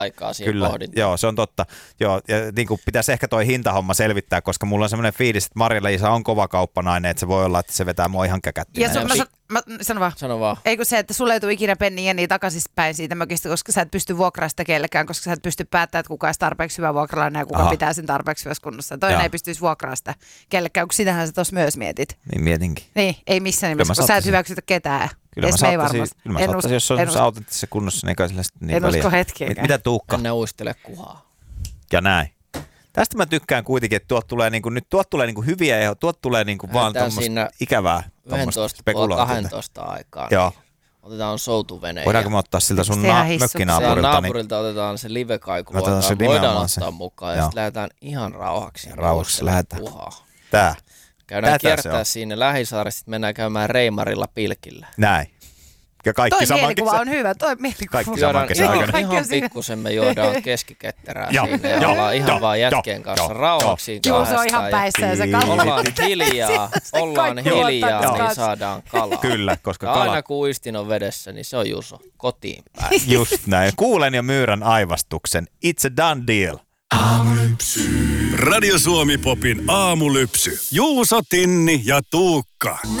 aikaa siihen Kyllä, pohdintaan. joo, se on totta. Joo, ja niin kuin pitäisi ehkä toi hintahomma selvittää, koska mulla on semmoinen fiilis, että Marja-Liisa on kova kauppanainen, että se voi olla, että se vetää mua ihan käkättyä. Ja sano vaan. Ei kun se, että sulle ei tule ikinä penniä niin takaisinpäin siitä mökistä, koska sä et pysty vuokraa sitä kellekään, koska sä et pysty päättämään, että kuka olisi tarpeeksi hyvä vuokralainen ja kuka pitää sen tarpeeksi hyvässä kunnossa. Toinen ei pystyisi vuokraa sitä kellekään, kun sitähän sä tuossa myös mietit. Niin mietinkin. Niin, ei missään nimessä, kun sä et hyväksytä ketään. Kyllä mä saattaisin, jos se on autenttisessa kunnossa, niin kai sillä niin en usko hetkeäkään. Mitä Tuukka? En uistele kuhaa. Ja näin. Tästä mä tykkään kuitenkin, että tuot tulee hyviä ja tuot tulee vaan tuommoista ikävää spekulointia. 11 aikaa. Joo. Niin otetaan soutuveneen. Voidaanko me ottaa siltä sun mökkinaapurilta? Naapurilta otetaan se livekaiku. Voidaan ottaa mukaan ja sitten lähdetään ihan rauhaksi. Rauhaksi lähdetään. Tää. Käydään kiertää siinä Lähisaaressa, sitten mennään käymään Reimarilla pilkillä. Näin. Ja kaikki toi mielikuva on hyvä, toi mielikuva. Kaikki saman kesän aikana. Ihan pikkusen me juodaan keskiketterää siinä ja ollaan ihan vaan jätkien kanssa rauhaksi Juuso on ihan päissä ja se ollaan hiljaa, niin saadaan kalaa. Kyllä, koska ja aina kun uistin on vedessä, niin se on Juuso, kotiin päin. Just näin. Kuulen jo Myyrän aivastuksen. It's a done deal. Aamulypsy. Radio Suomi Popin aamulypsy. Juuso, Tinni ja Tuukka.